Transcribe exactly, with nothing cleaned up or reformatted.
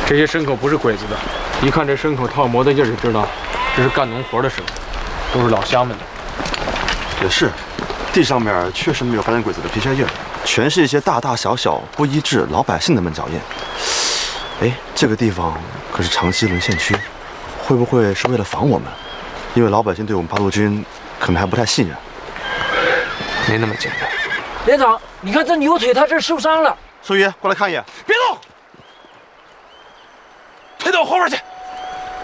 这些牲口不是鬼子的，一看这牲口套磨的印儿就知道，这是干农活的时候，都是老乡们的。 也是，地上面确实没有发现鬼子的皮鞋印儿，全是一些大大小小不一致老百姓的闷脚印。哎，这个地方可是长期沦陷区，会不会是为了防我们？因为老百姓对我们八路军可能还不太信任。 没那么简单。 连长，你看这牛腿，他这受伤了。 寿爷，过来看一眼。 别动，推到我后边去。